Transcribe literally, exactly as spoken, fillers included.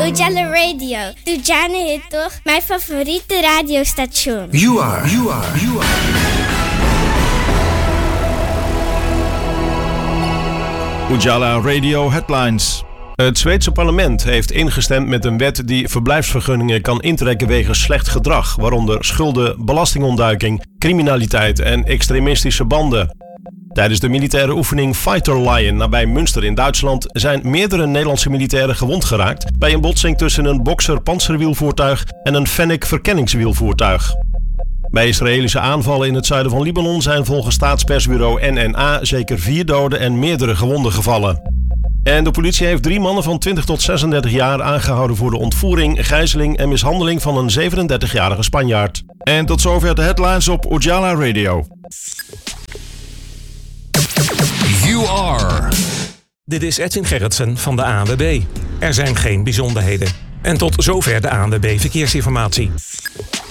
Ujala Radio. Dujana is toch mijn favoriete radiostation. You are, you are, you are. Ujala Radio Headlines. Het Zweedse parlement heeft ingestemd met een wet die verblijfsvergunningen kan intrekken wegens slecht gedrag, waaronder schulden, belastingontduiking, criminaliteit en extremistische banden. Tijdens de militaire oefening Fighter Lion nabij Münster in Duitsland zijn meerdere Nederlandse militairen gewond geraakt bij een botsing tussen een Boxer panzerwielvoertuig en een Fennec verkenningswielvoertuig. Bij Israëlische aanvallen in het zuiden van Libanon zijn volgens staatspersbureau N N A zeker vier doden en meerdere gewonden gevallen. En de politie heeft drie mannen van twintig tot zesendertig jaar aangehouden voor de ontvoering, gijzeling en mishandeling van een zevenendertigjarige Spanjaard. En tot zover de headlines op Ujala Radio. You are. Dit is Edwin Gerritsen van de A N W B. Er zijn geen bijzonderheden. En tot zover de A N W B Verkeersinformatie.